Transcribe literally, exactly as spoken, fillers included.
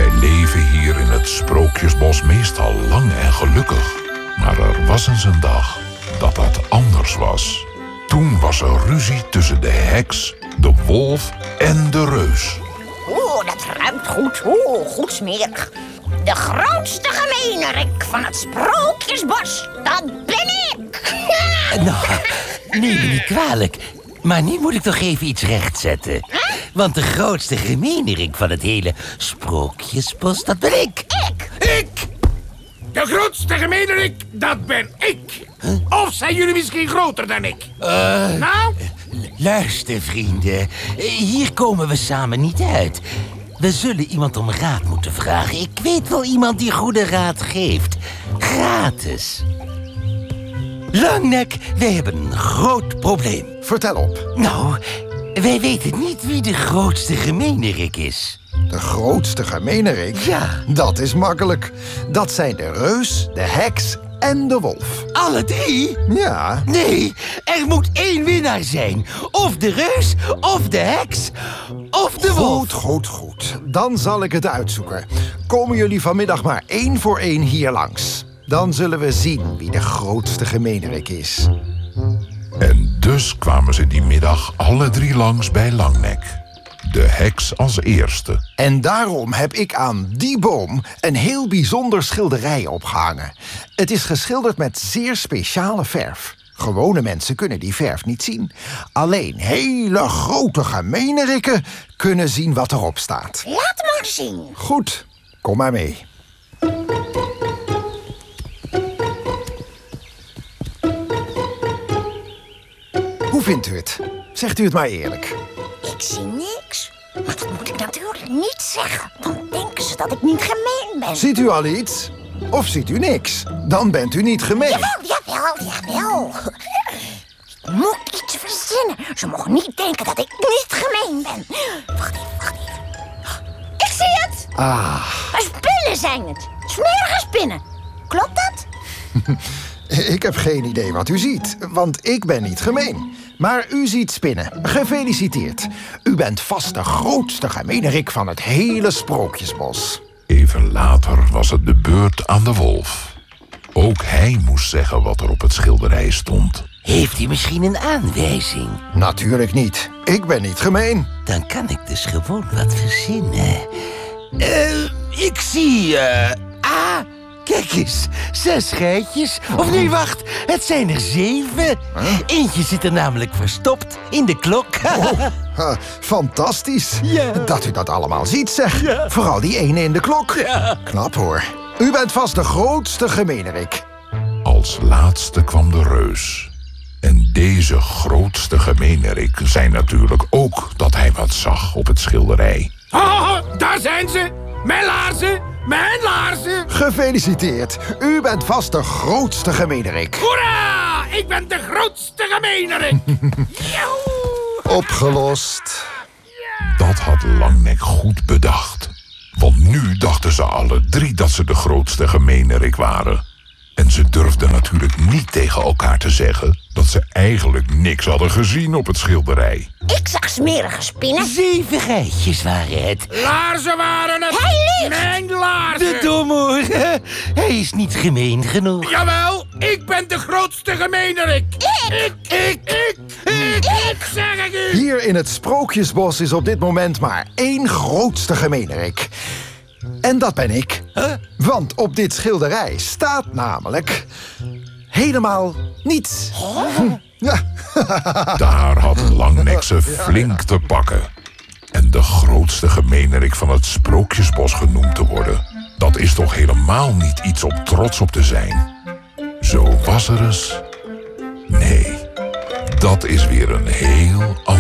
Wij leven hier in het Sprookjesbos meestal lang en gelukkig. Maar er was eens een dag dat dat anders was. Toen was er ruzie tussen de heks, de wolf en de reus. Oeh, dat ruikt goed. Oeh, goed smerig. De grootste gemeenerik van het Sprookjesbos, dat ben ik. Nou, neem me niet kwalijk. Maar nu moet ik toch even iets rechtzetten. Huh? Want de grootste gemeenerik van het hele Sprookjesbos, dat ben ik. Ik? Ik! De grootste gemeenerik, dat ben ik. Huh? Of zijn jullie misschien groter dan ik? Uh, nou? Luister, vrienden. Hier komen we samen niet uit. We zullen iemand om raad moeten vragen. Ik weet wel iemand die goede raad geeft. Gratis. Langnek, wij hebben een groot probleem. Vertel op. Nou, wij weten niet wie de grootste gemeenerik is. De grootste gemeenerik? Ja. Dat is makkelijk. Dat zijn de reus, de heks en de wolf. Alle drie? Ja. Nee, er moet één winnaar zijn. Of de reus, of de heks, of de wolf. Goed, goed, goed. Dan zal ik het uitzoeken. Komen jullie vanmiddag maar één voor één hier langs. Dan zullen we zien wie de grootste gemeenerik is. En dus kwamen ze die middag alle drie langs bij Langnek. De heks als eerste. En daarom heb ik aan die boom een heel bijzonder schilderij opgehangen. Het is geschilderd met zeer speciale verf. Gewone mensen kunnen die verf niet zien. Alleen hele grote gemeenerikken kunnen zien wat erop staat. Laat maar zien. Goed, kom maar mee. Hoe vindt u het? Zegt u het maar eerlijk. Ik zie niks. Maar dat moet ik natuurlijk niet zeggen. Dan denken ze dat ik niet gemeen ben. Ziet u al iets? Of ziet u niks? Dan bent u niet gemeen. Jawel, jawel, jawel. Ik moet iets verzinnen. Ze mogen niet denken dat ik niet gemeen ben. Wacht even, wacht even. Ik zie het. Ah. Maar spinnen zijn het. Smerige spinnen. Klopt dat? Ik heb geen idee wat u ziet, want ik ben niet gemeen. Maar u ziet spinnen. Gefeliciteerd. U bent vast de grootste gemeenerik van het hele Sprookjesbos. Even later was het de beurt aan de wolf. Ook hij moest zeggen wat er op het schilderij stond. Heeft hij misschien een aanwijzing? Natuurlijk niet. Ik ben niet gemeen. Dan kan ik dus gewoon wat verzinnen. Uh, ik zie... Uh, ah, kijk eens. Zes geitjes. Of nee, wacht. Het zijn er zeven. Huh? Eentje zit er namelijk verstopt in de klok. Oh, uh, fantastisch. Ja. Dat u dat allemaal ziet, zeg. Ja. Vooral die ene in de klok. Ja. Knap, hoor. U bent vast de grootste gemeenerik. Als laatste kwam de reus. En deze grootste gemeenerik zei natuurlijk ook dat hij wat zag op het schilderij. Oh, daar zijn ze! Mijn laarzen! Mijn laarzen! Gefeliciteerd. U bent vast de grootste gemeenerik. Hoera! Ik ben de grootste gemeenerik! Opgelost. Dat had Langnek goed bedacht. Want nu dachten ze alle drie dat ze de grootste gemeenerik waren. En ze durfden natuurlijk niet tegen elkaar te zeggen dat ze eigenlijk niks hadden gezien op het schilderij. Ik zag smerige spinnen. Zeven geitjes waren het. Laarzen waren het. Hij liegt. Mijn laarzen. De domhoor. Hij is niet gemeen genoeg. Jawel, ik ben de grootste gemeenerik. Ik. Ik, ik, ik, ik, ik, zeg ik u. Hier in het Sprookjesbos is op dit moment maar één grootste gemeenerik. En dat ben ik. Huh? Want op dit schilderij staat namelijk helemaal niets. Huh? Ja. Daar had Langnek ze flink te pakken. En de grootste gemeenerik van het Sprookjesbos genoemd te worden, dat is toch helemaal niet iets om trots op te zijn. Zo was er eens. Nee, dat is weer een heel ander